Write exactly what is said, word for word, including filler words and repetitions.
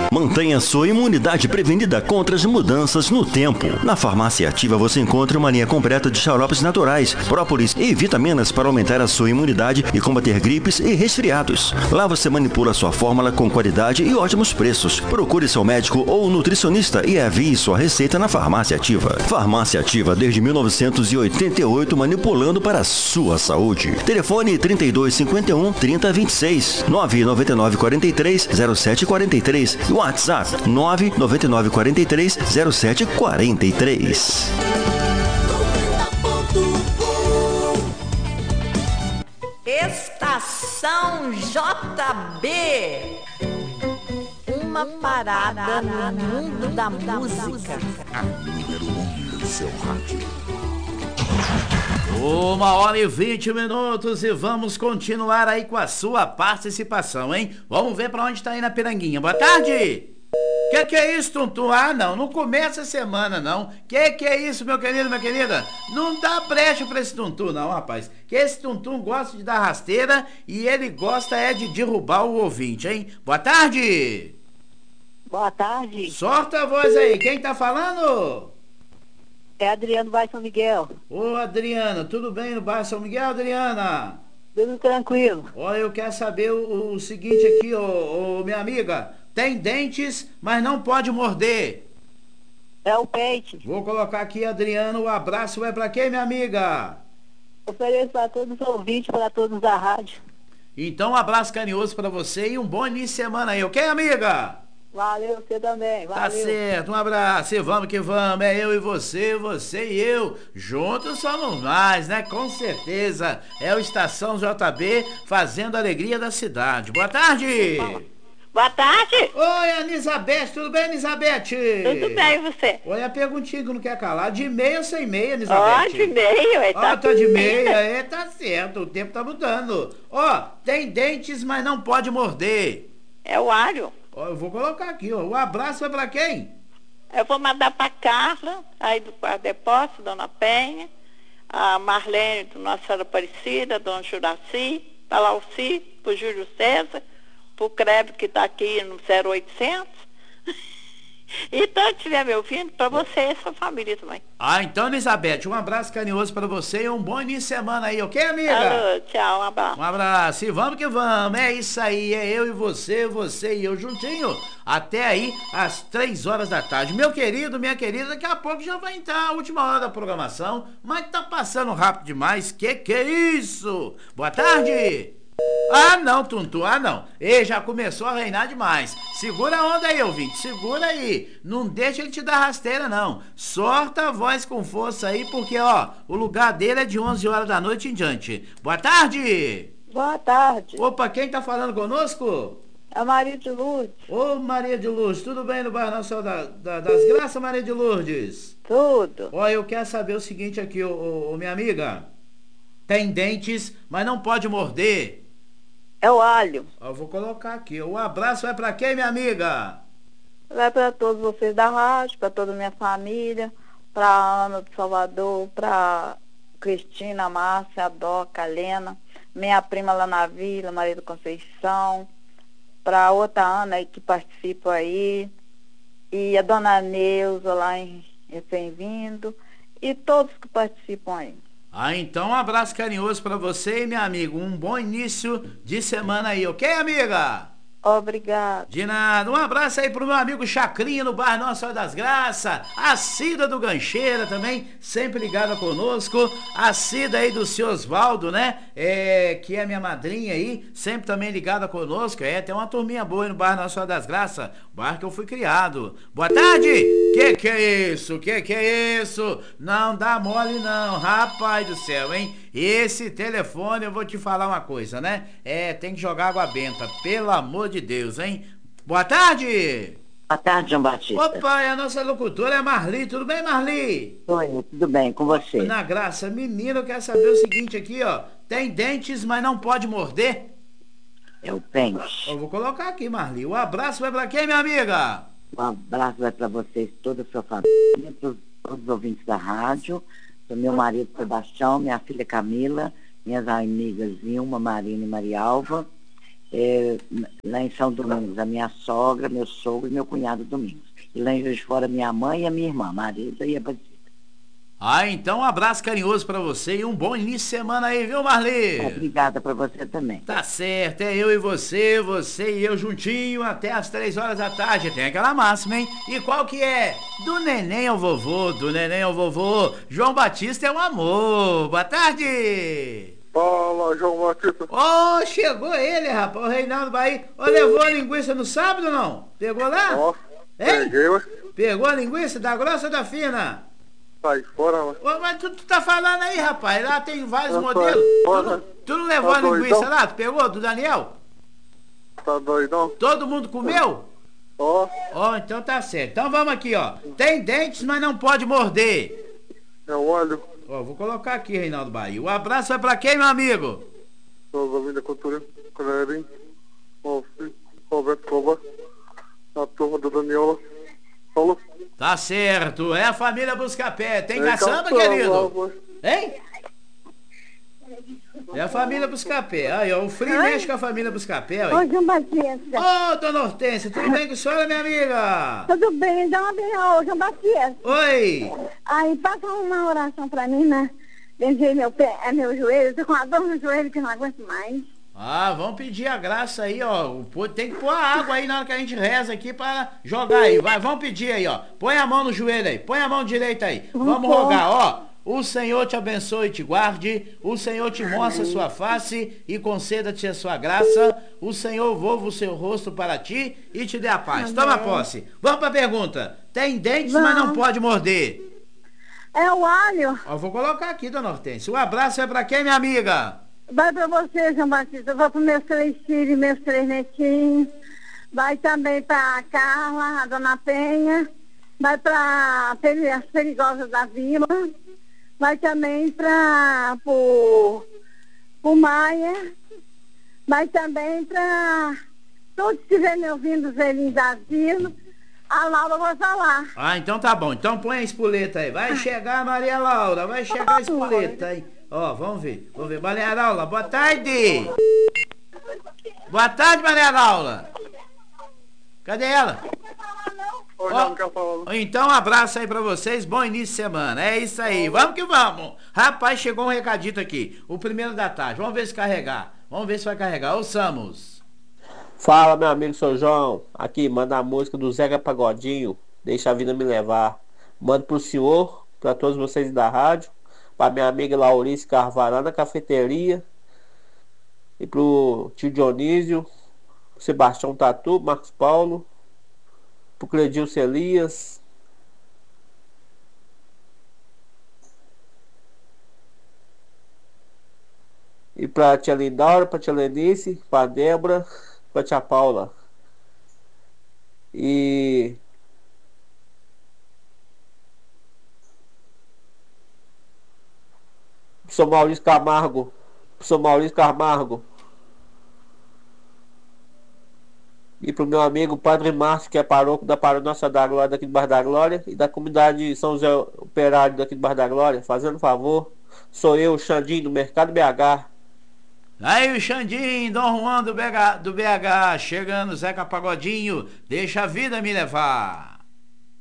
Mantenha sua imunidade prevenida contra as mudanças no tempo. Na Farmácia Ativa você encontra uma linha completa de xaropes naturais, própolis e vitaminas para aumentar a sua imunidade e combater gripes e resfriados. Lá você manipula sua fórmula com qualidade e ótimos preços. Procure seu médico ou nutricionista e envie sua receita na Farmácia Ativa. Farmácia Ativa desde mil novecentos e oitenta e oito, manipulando para a sua saúde. Telefone trinta e dois, cinquenta e um, trinta, vinte e seis, nove nove nove, quarenta e três, zero sete quarenta e três e WhatsApp nove nove nove, quarenta e três, zero sete quarenta e três. Estação J B. Uma parada no mundo da música. A número um do seu rádio. Uma hora e vinte minutos e vamos continuar aí com a sua participação, hein? Vamos ver pra onde tá aí na Piranguinha. Boa tarde! Que que é isso, Tuntum? Ah, não, não começa a semana, não. Que que é isso, meu querido, minha querida? Não dá brecha pra esse Tuntum, não, rapaz. Que esse Tuntum gosta de dar rasteira e ele gosta é de derrubar o ouvinte, hein? Boa tarde! Boa tarde. Sorta a voz aí, quem tá falando? É Adriano Bairro São Miguel. Ô, Adriana, tudo bem no bairro São Miguel, Adriana? Tudo tranquilo. Olha, eu quero saber o, o seguinte aqui, ô, ô, minha amiga. Tem dentes, mas não pode morder. É o peito. Vou colocar aqui, Adriano, o abraço vai pra quem, minha amiga? Ofereço para todos os ouvintes, para todos da rádio. Então, um abraço carinhoso pra você e um bom início de semana aí, ok, amiga? Valeu, você também, valeu. Tá certo, um abraço, e vamos que vamos, é eu e você, você e eu, juntos somos mais, né, com certeza, é o Estação J B fazendo a alegria da cidade. Boa tarde! Boa tarde! Oi, Anisabete, tudo bem, Anisabete? Tudo bem, e você? Oi, a perguntinha que não quer calar, de meia ou sem meia, Anisabete? Ó, de meia, é, Ó, tá tá de meia, é, tá certo, o tempo tá mudando. Ó, tem dentes, mas não pode morder. É o alho. Ó, eu vou colocar aqui, ó, o abraço vai pra quem? Eu vou mandar pra Carla, aí do Quarto Depósito, Dona Penha, a Marlene do Nossa Senhora Aparecida, Dona Juraci, pra Lauci, pro Júlio César, pro Crebe que tá aqui no zero oitocentos. Então, se estiver me ouvindo, pra você e sua família também. Ah, então, Elizabeth, um abraço carinhoso pra você e um bom início de semana aí, ok, amiga? Alô, tchau, um abraço. Um abraço e vamos que vamos, é isso aí, é eu e você, você e eu juntinho, até aí às três horas da tarde. Meu querido, minha querida, daqui a pouco já vai entrar a última hora da programação, mas tá passando rápido demais, que que é isso? Boa tarde! Ah não, Tuntum, ah não, ele já começou a reinar demais. Segura a onda aí, ouvinte, segura aí. Não deixa ele te dar rasteira não. Sorta a voz com força aí, porque ó, o lugar dele é de onze horas da noite em diante. Boa tarde. Boa tarde. Opa, quem tá falando conosco? É a Maria de Lourdes. Ô Maria de Lourdes, tudo bem no bairro Nossa Senhora da, da, das Graças, Maria de Lourdes? Tudo. Ó, eu quero saber o seguinte aqui, ô, ô, ô minha amiga. Tem dentes, mas não pode morder. É o alho. Eu vou colocar aqui. O abraço vai pra quem, minha amiga? Vai para todos vocês da rádio, para toda a minha família, para Ana do Salvador, para Cristina, Márcia, a Doca, a Lena, minha prima lá na vila, Maria da Conceição, para outra Ana aí que participa aí, e a dona Neuza lá em Recém-Vindo, e todos que participam aí. Ah, então um abraço carinhoso pra você e minha amiga. Um bom início de semana aí, ok, amiga? Obrigado. De nada. Um abraço aí pro meu amigo Chacrinha no bairro Nossa Senhora das Graças. A Cida do Gancheira também, sempre ligada conosco. A Cida aí do seu Osvaldo, né? É, que é minha madrinha aí, sempre também ligada conosco. É, tem uma turminha boa aí no bairro Nossa Senhora das Graças, bairro que eu fui criado. Boa tarde! Que que é isso? Que que é isso? Não dá mole não, rapaz do céu, hein? Esse telefone, eu vou te falar uma coisa, né? É, tem que jogar água benta, pelo amor de Deus, hein? Boa tarde! Boa tarde, João Batista. Opa, é a nossa locutora é a Marli, tudo bem, Marli? Oi, tudo bem, com você? Na graça, menina, eu quero saber o seguinte aqui, ó. Tem dentes, mas não pode morder? É o pente. Eu vou colocar aqui, Marli. O abraço vai pra quem, minha amiga? Um abraço vai pra vocês, toda a sua família, pros todos os ouvintes da rádio, pro meu marido Sebastião, minha filha Camila, minhas amigas Vilma, Marina e Maria Alva, É, lá em São Domingos, a minha sogra, meu sogro e meu cunhado Domingos. E lá em Juiz de Fora, minha mãe e a minha irmã, Marisa e Aparecida. Ah, então um abraço carinhoso pra você e um bom início de semana aí, viu, Marli? Obrigada para você também. Tá certo, é eu e você, você e eu juntinho até as três horas da tarde. Tem aquela máxima, hein? E qual que é? Do neném ao vovô, do neném ao vovô. João Batista é um amor. Boa tarde! Fala, João Batista. Ô, oh, chegou ele, rapaz, o Reinaldo Bahia. Ô, oh, levou a linguiça no sábado ou não? Pegou lá? Ó, hein? peguei, ué. Pegou a linguiça da grossa ou da fina? Sai fora, ué. Ô, mas tu, tu tá falando aí, rapaz, lá tem vários Eu modelos. fora. Tu, não- tu não levou Tá a linguiça doidão? lá? Tu pegou do Daniel? Tá doidão? Todo mundo comeu? Ó, Ó, então tá certo. Então vamos aqui, ó. Tem dentes, mas não pode morder. é o óleo. Ó, vou colocar aqui, Reinaldo Bahia. O abraço vai pra quem, meu amigo? Todos ouvindo da cultura. Clerim, Alfi, Roberto Coba, a turma do Daniola. Falou. Tá certo. É a família Buscapé. Tem É caçamba, caçamba, querido? ué. Hein? É a família Buscapé. Aí, ó, o Free mexe com a família Buscapé, ó. Ô, João Batista. Ô, dona Hortência, tudo bem com a senhora, minha amiga? Tudo bem? Dá uma bem, ô, João Batista. Oi. Aí, passa uma oração pra mim, né? Benzer meu pé, é meu joelho. Eu tô com uma dor no joelho que eu não aguento mais. Ah, vamos pedir a graça aí, ó. O pô- Tem que pôr a água aí na hora que a gente reza aqui pra jogar aí. Vai, vamos pedir aí, ó. Põe a mão no joelho aí. Põe a mão direita aí. Vamos Vamos pôr. rogar, ó. O Senhor te abençoe e te guarde. O Senhor te mostre a sua face e conceda-te a sua graça. O Senhor volva o seu rosto para ti e te dê a paz. Toma posse. Vamos pra pergunta. Tem dentes, mas não Vamos. pode morder. É o alho. Ó, vou colocar aqui, dona Hortência. O abraço é pra quem, minha amiga? Vai pra você, João Batista. Vai pros meus três filhos, meus três netinhos. Vai também pra Carla, a dona Penha. Vai pra Peri- as Perigosas da Vila. Vai também pra pro, pro Maia. Vai também pra todos que estiverem me ouvindo, os velhinhos da Vila. A Laura vai falar. Ah, então tá bom. Então põe a espoleta aí. Vai chegar a Maria Laura, vai chegar a espoleta aí. Ó, vamos ver, vamos ver. Maria Laura, boa tarde. Boa tarde, Maria Laura. Cadê ela? Oi, Ó, não quer falar. não. então um abraço aí pra vocês, bom início de semana. É isso aí, vamos que vamos. Rapaz, chegou um recadito aqui. O primeiro da tarde, vamos ver se carregar. Vamos ver se vai carregar. Ouçamos. Fala, meu amigo São João. Aqui, manda a música do Zeca Pagodinho. Deixa a vida me levar. Mando pro senhor, pra todos vocês da rádio. Pra minha amiga Laurice Carvalho lá na cafeteria. E pro tio Dionísio. Sebastião Tatu, Marcos Paulo. Pro Cledilson Elias. E pra tia Lindaura, pra tia Lenice, pra Débora, pra tia Paula. E pro São Maurício Camargo. Pro São Maurício Camargo. E pro meu amigo Padre Márcio, que é paróquio da Paróquia Nossa da Glória daqui do Bairro da Glória. E da comunidade São José Operário daqui do Bairro da Glória. Fazendo favor. Sou eu, o Xandinho, do Mercado B H. Aí o Xandinho, Dom Juan do B H, do B H, chegando, Zeca Pagodinho, deixa a vida me levar.